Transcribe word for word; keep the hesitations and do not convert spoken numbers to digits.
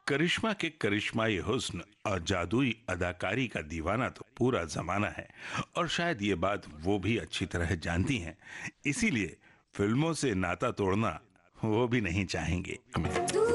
करिश्मा के करिश्माई हुस्न और जादुई अदाकारी का दीवाना तो पूरा जमाना है, और शायद ये बात वो भी अच्छी तरह जानती हैं। इसीलिए फिल्मों से नाता तोड़ना वो भी नहीं चाहेंगे।